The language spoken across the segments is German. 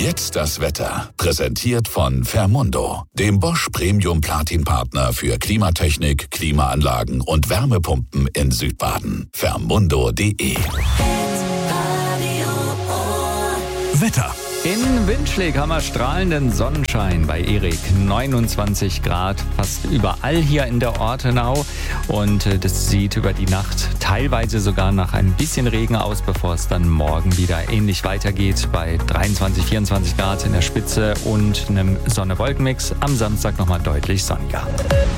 jetzt das Wetter. Präsentiert von Fermundo, dem Bosch Premium Platin Partner für Klimatechnik, Klimaanlagen und Wärmepumpen in Südbaden. Fermundo.de. Wetter. In Windschläg haben wir strahlenden Sonnenschein bei Erik. 29 Grad fast überall hier in der Ortenau. Und das sieht über die Nacht teilweise sogar nach ein bisschen Regen aus, bevor es dann morgen wieder ähnlich weitergeht. Bei 23, 24 Grad in der Spitze und einem Sonne-Wolken-Mix. Am Samstag nochmal deutlich sonniger.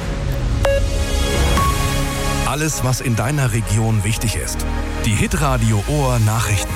Alles, was in deiner Region wichtig ist. Die Hitradio Ohr Nachrichten.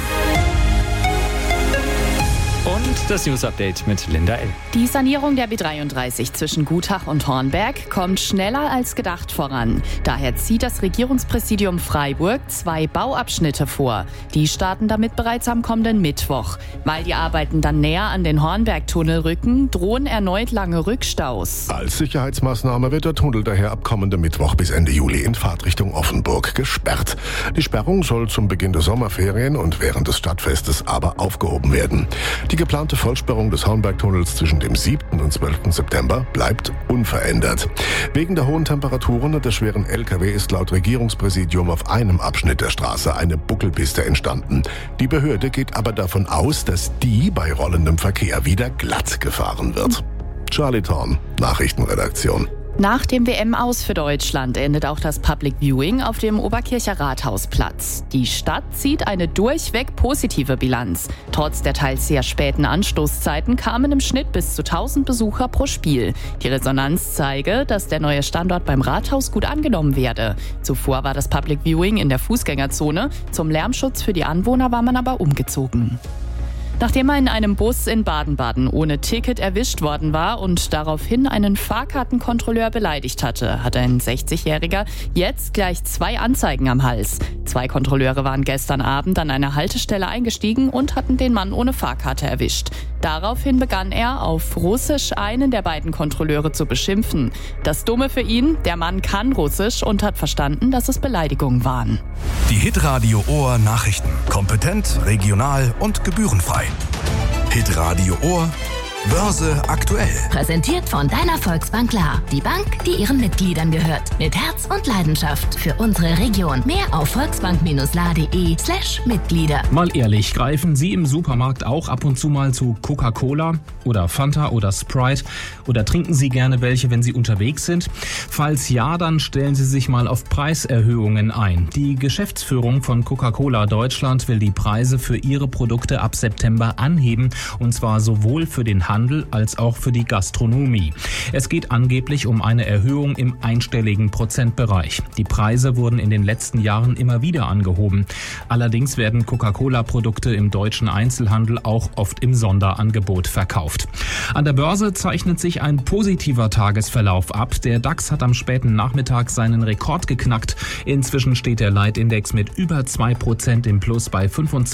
Und das News-Update mit Linda L. Die Sanierung der B33 zwischen Gutach und Hornberg kommt schneller als gedacht voran. Daher zieht das Regierungspräsidium Freiburg 2 Bauabschnitte vor. Die starten damit bereits am kommenden Mittwoch. Weil die Arbeiten dann näher an den Hornberg-Tunnel rücken, drohen erneut lange Rückstaus. Als Sicherheitsmaßnahme wird der Tunnel daher ab kommendem Mittwoch bis Ende Juli in Fahrtrichtung Offenburg gesperrt. Die Sperrung soll zum Beginn der Sommerferien und während des Stadtfestes aber aufgehoben werden. Die geplante Vollsperrung des Hornbergtunnels zwischen dem 7. und 12. September bleibt unverändert. Wegen der hohen Temperaturen und der schweren Lkw ist laut Regierungspräsidium auf einem Abschnitt der Straße eine Buckelpiste entstanden. Die Behörde geht aber davon aus, dass die bei rollendem Verkehr wieder glatt gefahren wird. Charlie Thorn, Nachrichtenredaktion. Nach dem WM-Aus für Deutschland endet auch das Public Viewing auf dem Oberkircher Rathausplatz. Die Stadt zieht eine durchweg positive Bilanz. Trotz der teils sehr späten Anstoßzeiten kamen im Schnitt bis zu 1000 Besucher pro Spiel. Die Resonanz zeige, dass der neue Standort beim Rathaus gut angenommen werde. Zuvor war das Public Viewing in der Fußgängerzone. Zum Lärmschutz für die Anwohner war man aber umgezogen. Nachdem er in einem Bus in Baden-Baden ohne Ticket erwischt worden war und daraufhin einen Fahrkartenkontrolleur beleidigt hatte, hat ein 60-Jähriger jetzt gleich 2 Anzeigen am Hals. 2 Kontrolleure waren gestern Abend an einer Haltestelle eingestiegen und hatten den Mann ohne Fahrkarte erwischt. Daraufhin begann er auf Russisch einen der beiden Kontrolleure zu beschimpfen. Das Dumme für ihn, der Mann kann Russisch und hat verstanden, dass es Beleidigungen waren. Die Hitradio Ohr Nachrichten. Kompetent, regional und gebührenfrei. Hitradio Ohr. Börse aktuell. Präsentiert von deiner Volksbank Lahr. Die Bank, die ihren Mitgliedern gehört. Mit Herz und Leidenschaft für unsere Region. Mehr auf volksbank-lahr.de/Mitglieder. Mal ehrlich, greifen Sie im Supermarkt auch ab und zu mal zu Coca-Cola oder Fanta oder Sprite? Oder trinken Sie gerne welche, wenn Sie unterwegs sind? Falls ja, dann stellen Sie sich mal auf Preiserhöhungen ein. Die Geschäftsführung von Coca-Cola Deutschland will die Preise für ihre Produkte ab September anheben. Und zwar sowohl für den Handel als auch für die Gastronomie. Es geht angeblich um eine Erhöhung im einstelligen Prozentbereich. Die Preise wurden in den letzten Jahren immer wieder angehoben. Allerdings werden Coca-Cola-Produkte im deutschen Einzelhandel auch oft im Sonderangebot verkauft. An der Börse zeichnet sich ein positiver Tagesverlauf ab. Der DAX hat am späten Nachmittag seinen Rekord geknackt. Inzwischen steht der Leitindex mit über 2% im Plus bei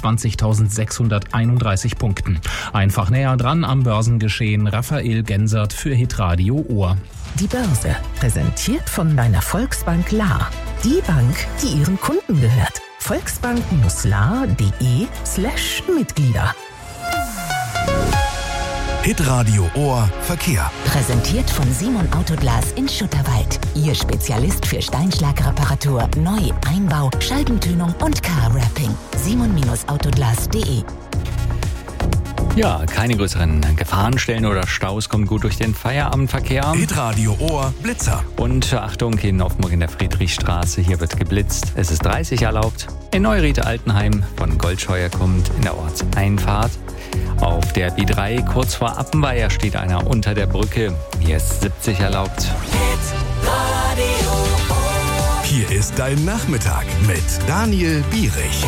25.631 Punkten. Einfach näher dran am Börsengeschehen Raphael Gensert für Hitradio Ohr. Die Börse, präsentiert von deiner Volksbank Lahr. Die Bank, die ihren Kunden gehört. Volksbank-lahr.de/Mitglieder. Hitradio Ohr Verkehr. Präsentiert von Simon Autoglas in Schutterwald. Ihr Spezialist für Steinschlagreparatur, Neu-, Einbau, Scheibentönung und Car-Wrapping. simon-autoglas.de. Ja, keine größeren Gefahrenstellen oder Staus, kommen gut durch den Feierabendverkehr. Hitradio Ohr Blitzer. Und Achtung, in Offenburg in der Friedrichstraße, hier wird geblitzt. Es ist 30 erlaubt. In Neuried-Altenheim von Goldscheuer kommt in der Ortseinfahrt. Auf der B3 kurz vor Appenweier steht einer unter der Brücke. Hier ist 70 erlaubt. Hier ist dein Nachmittag mit Daniel Bierich.